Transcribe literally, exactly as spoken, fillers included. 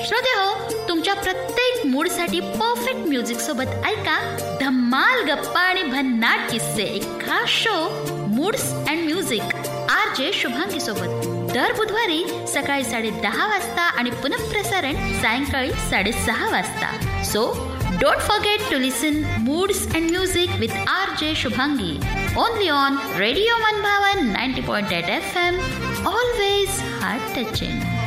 श्रोते हो, तुमच्या प्रत्येक मूडसाठी परफेक्ट म्युझिक सोबत ऐका धम्माल गप्पा आणि भन्नाट किस्से, एक खास show moods and music R J Shubhangi सोबत दर बुधवारी सकाळी साडे दहा वाजता आणि पुनःप्रसारण सायंकाळी साडेसहा वाजता. So don't forget to listen moods and music with R J Shubhangi only on radio मनभावन ninety point eight F M. Always heart touching.